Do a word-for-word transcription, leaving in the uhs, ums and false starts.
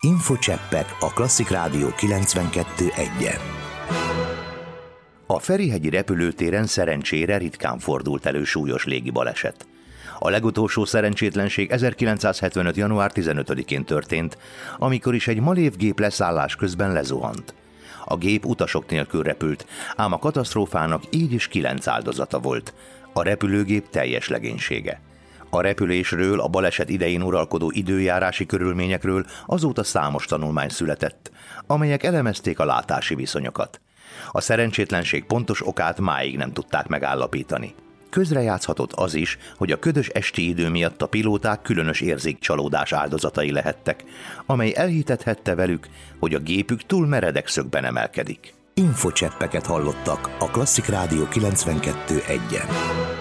Infocseppek a Klasszik Rádió kilencvenkettő egyen. A Ferihegyi repülőtéren szerencsére ritkán fordult elő súlyos légibaleset. A legutolsó szerencsétlenség ezerkilencszázhetvenöt. január tizenötödikén történt, amikor is egy malévgép leszállás közben lezuhant. A gép utasok nélkül repült, ám a katasztrófának így is kilenc áldozata volt. A repülőgép teljes legénysége. A repülésről, a baleset idején uralkodó időjárási körülményekről azóta számos tanulmány született, amelyek elemezték a látási viszonyokat. A szerencsétlenség pontos okát máig nem tudták megállapítani. Közrejátszhatott az is, hogy a ködös esti idő miatt a pilóták különös érzékcsalódás áldozatai lehettek, amely elhitethette velük, hogy a gépük túl meredek szögben emelkedik. Infocseppeket hallottak a Klasszik Rádió kilencvenkettő egyen.